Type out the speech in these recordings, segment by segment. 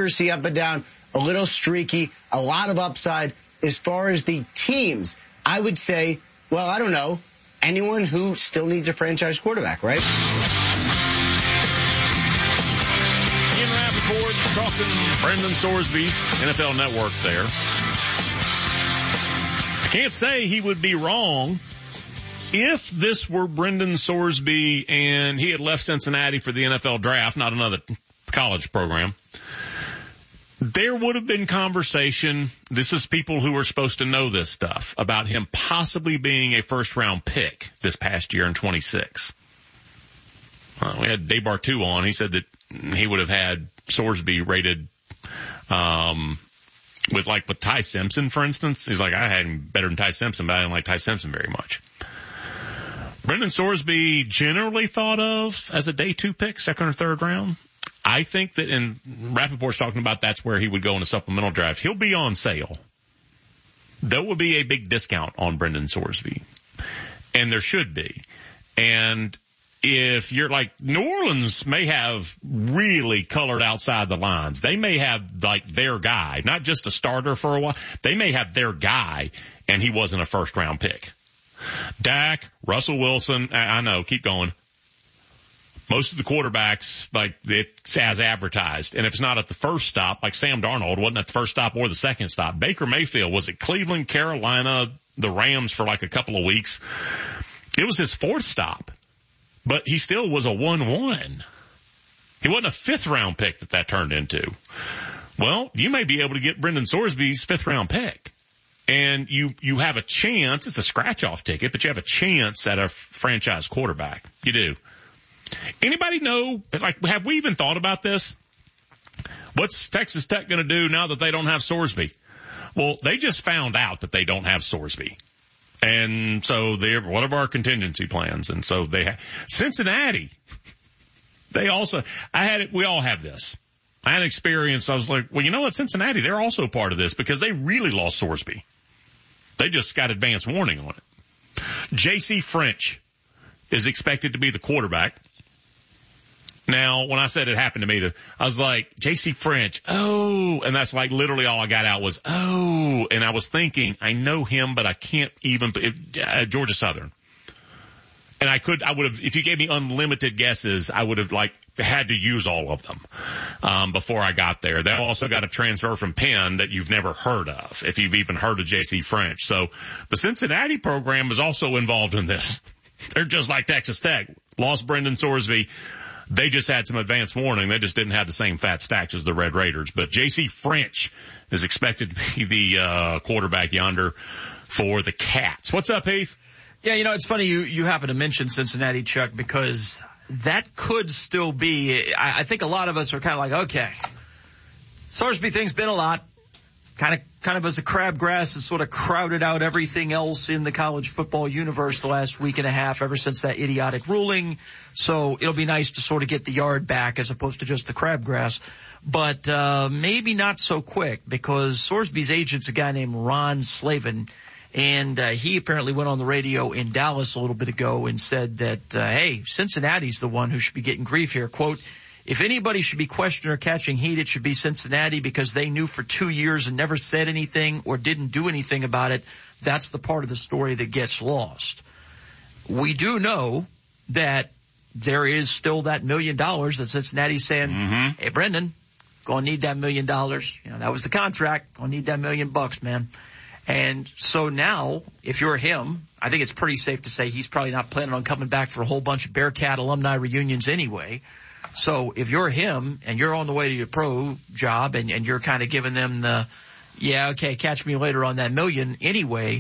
accuracy up and down, a little streaky, a lot of upside. As far as the teams, I would say, well, I don't know, anyone who still needs a franchise quarterback, right? Ian Rappaport talking Brendan Sorsby, NFL Network there. I can't say he would be wrong. If this were Brendan Sorsby and he had left Cincinnati for the NFL draft, not another college program, there would have been conversation. This is people who are supposed to know this stuff about him possibly being a first-round pick this past year in 26. We had Dave Bartu on. He said that he would have had Sorsby rated with Ty Simpson, for instance. He's like, I had him better than Ty Simpson, but I didn't like Ty Simpson very much. Brendan Sorsby generally thought of as a day 2 pick, second or third round. I think that, and Rappaport's talking about that's where he would go in a supplemental draft. He'll be on sale. There will be a big discount on Brendan Sorsby. And there should be. And if you're like, New Orleans may have really colored outside the lines. They may have their guy, not just a starter for a while. They may have their guy, and he wasn't a first round pick. Dak, Russell Wilson, I know, keep going. Most of the quarterbacks, it's as advertised. And if it's not at the first stop, like Sam Darnold wasn't at the first stop or the second stop. Baker Mayfield was at Cleveland, Carolina, the Rams for a couple of weeks. It was his 4th stop, but he still was a 1-1. He wasn't a 5th round pick that turned into. Well, you may be able to get Brendan Sorsby's 5th round pick. And you have a chance. It's a scratch-off ticket, but you have a chance at a franchise quarterback. You do. Anybody know, have we even thought about this? What's Texas Tech going to do now that they don't have Sorsby? Well, they just found out that they don't have Sorsby. And so what are our contingency plans? And so Cincinnati, we all have this. I had experience. I was like, well, you know what, Cincinnati, they're also part of this because they really lost Sorsby. They just got advance warning on it. J.C. French is expected to be the quarterback. Now, when I said it happened to me, I was like, J.C. French, oh, and that's literally all I got out was, oh, and I was thinking, I know him, but I can't even, Georgia Southern. And I would have, if you gave me unlimited guesses, I would have had to use all of them, before I got there. They also got a transfer from Penn that you've never heard of, if you've even heard of J.C. French. So the Cincinnati program is also involved in this. They're just like Texas Tech. Lost Brendan Sorsby. They just had some advance warning. They just didn't have the same fat stacks as the Red Raiders. But J.C. French is expected to be the quarterback yonder for the Cats. What's up, Heath? Yeah, it's funny you happen to mention Cincinnati, Chuck, because that could still be, I think a lot of us are kind of like, okay, Sorsby thing's been a lot. Kind of as a crabgrass has sort of crowded out everything else in the college football universe the last week and a half ever since that idiotic ruling. So it'll be nice to sort of get the yard back as opposed to just the crabgrass. But maybe not so quick because Sorsby's agent's a guy named Ron Slavin. And he apparently went on the radio in Dallas a little bit ago and said that, hey, Cincinnati's the one who should be getting grief here. Quote, if anybody should be questioned or catching heat, it should be Cincinnati because they knew for 2 years and never said anything or didn't do anything about it. That's the part of the story that gets lost. We do know that there is still that $1 million that Cincinnati's saying, hey, Brendan, gonna need that $1 million. That was the contract. Gonna need that $1 million, man. And so now, if you're him, I think it's pretty safe to say he's probably not planning on coming back for a whole bunch of Bearcat alumni reunions anyway. So if you're him and you're on the way to your pro job and you're kind of giving them the, yeah, okay, catch me later on that $1 million anyway,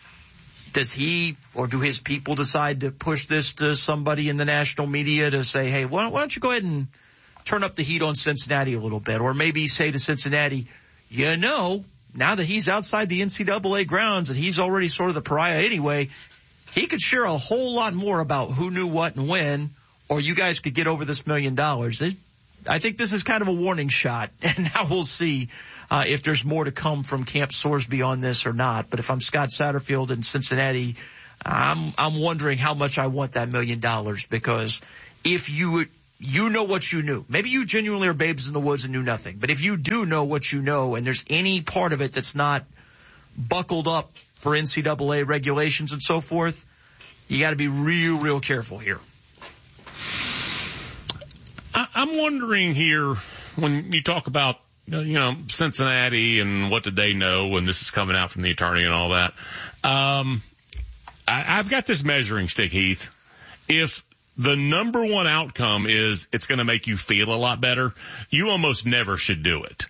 does he or do his people decide to push this to somebody in the national media to say, hey, why don't you go ahead and turn up the heat on Cincinnati a little bit? Or maybe say to Cincinnati, now that he's outside the NCAA grounds and he's already sort of the pariah anyway, he could share a whole lot more about who knew what and when, or you guys could get over this $1 million. I think this is kind of a warning shot, and now we'll see if there's more to come from Camp Sorsby on this or not. But if I'm Scott Satterfield in Cincinnati, I'm wondering how much I want that $1 million, because if you you know what you knew. Maybe you genuinely are babes in the woods and knew nothing. But if you do know what you know and there's any part of it that's not buckled up for NCAA regulations and so forth, you got to be real careful here. I'm wondering here, when you talk about, Cincinnati and what did they know, and this is coming out from the attorney and all that. I've got this measuring stick, Heath. If the number one outcome is it's going to make you feel a lot better, you almost never should do it.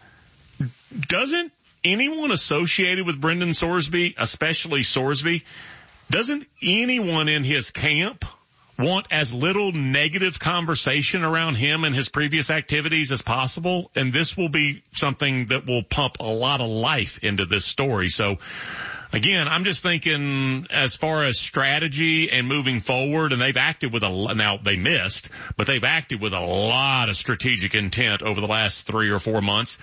Doesn't anyone associated with Brendan Sorsby, especially Sorsby, doesn't anyone in his camp want as little negative conversation around him and his previous activities as possible? And this will be something that will pump a lot of life into this story. So again, I'm just thinking as far as strategy and moving forward, and they've acted with now they missed, but they've acted with a lot of strategic intent over the last 3 or 4 months.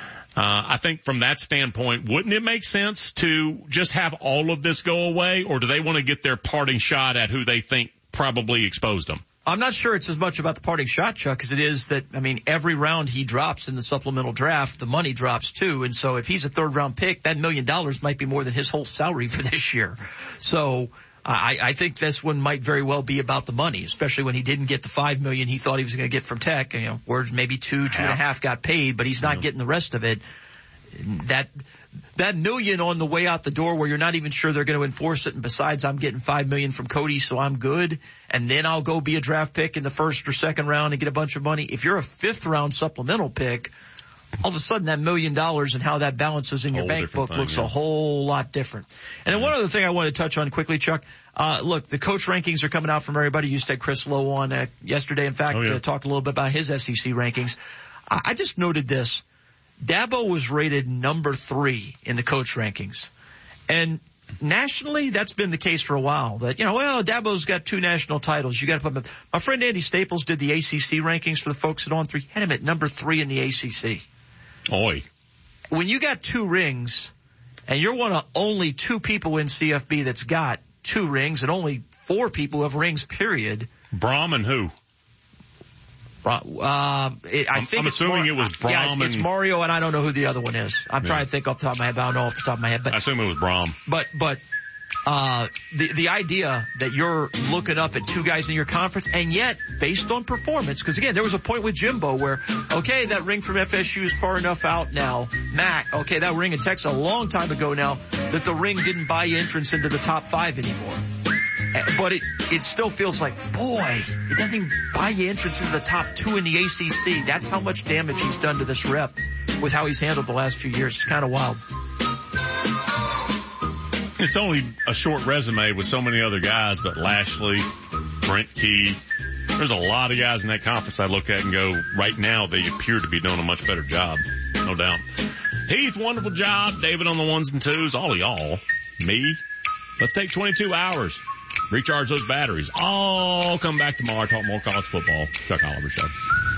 I think from that standpoint, wouldn't it make sense to just have all of this go away, or do they want to get their parting shot at who they think probably exposed them? I'm not sure it's as much about the parting shot, Chuck, as it is that, every round he drops in the supplemental draft, the money drops too. And so if he's a third-round pick, that $1 million might be more than his whole salary for this year. So I think this one might very well be about the money, especially when he didn't get the $5 million he thought he was going to get from Tech. Where maybe 2.5 got paid, but he's not getting the rest of it. That $1 million on the way out the door where you're not even sure they're going to enforce it, and besides I'm getting $5 million from Cody, so I'm good, and then I'll go be a draft pick in the first or second round and get a bunch of money. If you're a 5th round supplemental pick, all of a sudden that $1 million and how that balances in your bank book looks a whole lot different. And then one other thing I want to touch on quickly, Chuck. Look, the coach rankings are coming out from everybody. You had Chris Lowe on yesterday. In fact, talked a little bit about his SEC rankings. I just noted this. Dabo was rated number 3 in the coach rankings. And nationally, that's been the case for a while. That, Dabo's got 2 national titles. You got to put him. My friend Andy Staples did the ACC rankings for the folks at On3. Had him at number 3 in the ACC. Oi. When you got 2 rings, and you're one of only 2 people in CFB that's got 2 rings, and only 4 people who have rings, period. Braum and who? I'm assuming it was Braum. Yeah, it's Mario, and I don't know who the other one is. I'm trying to think off the top of my head, but I don't know off the top of my head. But I assume it was Braum. But the idea that you're looking up at 2 guys in your conference, and yet based on performance, because again, there was a point with Jimbo where, okay, that ring from FSU is far enough out now. Mac, okay, that ring in Texas a long time ago now that the ring didn't buy you entrance into the top 5 anymore. But it still feels like, boy, it doesn't even buy you entrance into the top 2 in the ACC. That's how much damage he's done to this rep with how he's handled the last few years. It's kind of wild. It's only a short resume with so many other guys, but Lashley, Brent Key. There's a lot of guys in that conference I look at and go, right now they appear to be doing a much better job. No doubt. Heath, wonderful job. David on the 1s and 2s. All of y'all. Me. Let's take 22 hours. Recharge those batteries. I'll come back tomorrow, talk more college football. Chuck Oliver Show.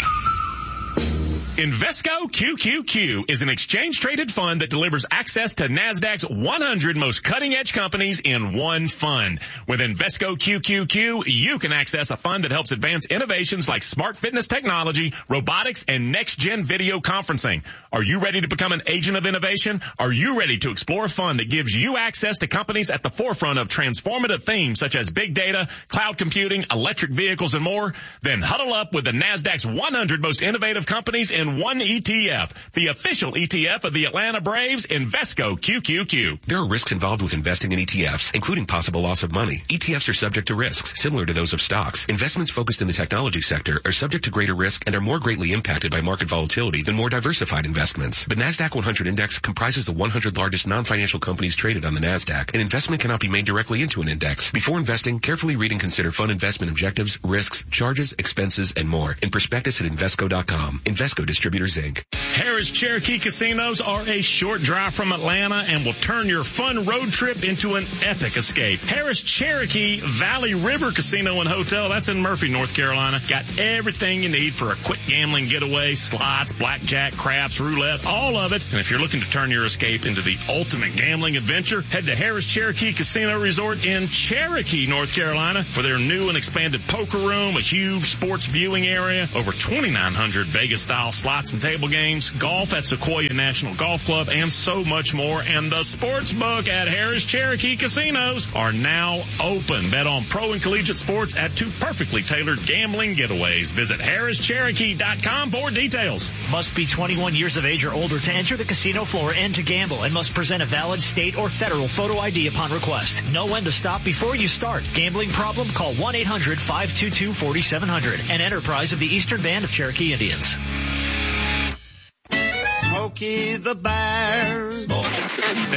Invesco QQQ is an exchange-traded fund that delivers access to NASDAQ's 100 most cutting-edge companies in one fund. With Invesco QQQ, you can access a fund that helps advance innovations like smart fitness technology, robotics, and next-gen video conferencing. Are you ready to become an agent of innovation? Are you ready to explore a fund that gives you access to companies at the forefront of transformative themes such as big data, cloud computing, electric vehicles, and more? Then huddle up with the NASDAQ's 100 most innovative companies in one ETF, the official ETF of the Atlanta Braves, Invesco QQQ. There are risks involved with investing in ETFs, including possible loss of money. ETFs are subject to risks, similar to those of stocks. Investments focused in the technology sector are subject to greater risk and are more greatly impacted by market volatility than more diversified investments. The NASDAQ 100 Index comprises the 100 largest non-financial companies traded on the NASDAQ. An investment cannot be made directly into an index. Before investing, carefully read and consider fund investment objectives, risks, charges, expenses, and more in prospectus at Invesco.com. Invesco Distributors, Inc. Harris Cherokee Casinos are a short drive from Atlanta and will turn your fun road trip into an epic escape. Harris Cherokee Valley River Casino and Hotel, that's in Murphy, North Carolina. Got everything you need for a quick gambling getaway, slots, blackjack, craps, roulette, all of it. And if you're looking to turn your escape into the ultimate gambling adventure, head to Harris Cherokee Casino Resort in Cherokee, North Carolina for their new and expanded poker room, a huge sports viewing area, over 2,900 Vegas-style slots and table games, golf at Sequoia National Golf Club, and so much more. And the sports book at Harris Cherokee Casinos are now open. Bet on pro and collegiate sports at 2 perfectly tailored gambling getaways. Visit HarrisCherokee.com for details. Must be 21 years of age or older to enter the casino floor and to gamble, and must present a valid state or federal photo ID upon request. Know when to stop before you start. Gambling problem? Call 1-800-522-4700. An enterprise of the Eastern Band of Cherokee Indians. Smokey the Bear.